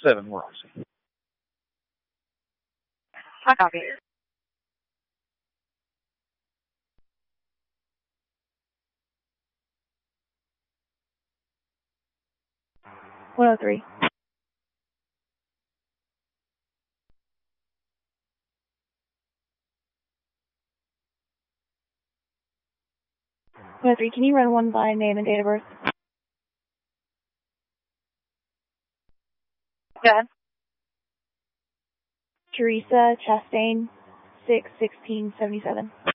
7, we're Aussie. I copy. 103. 103, can you run one by name and date of birth? Go ahead. Teresa Chastain, 6/16/77.